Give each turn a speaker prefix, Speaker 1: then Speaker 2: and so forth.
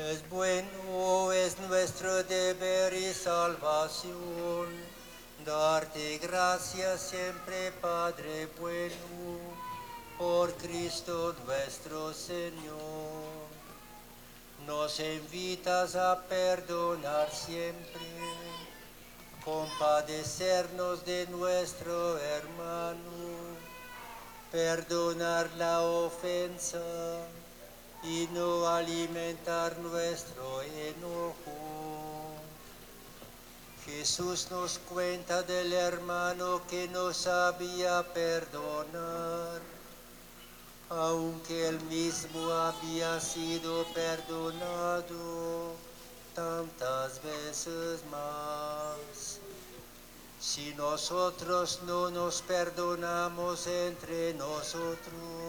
Speaker 1: Es bueno, es nuestro deber y salvación, darte gracias siempre, Padre bueno, por Cristo nuestro Señor. Nos invitas a perdonar siempre, compadecernos de nuestro hermano, perdonar la ofensa y no alimentar nuestro enojo. Jesús nos cuenta del hermano que no sabía perdonar, aunque él mismo había sido perdonado tantas veces más. Si nosotros no nos perdonamos entre nosotros,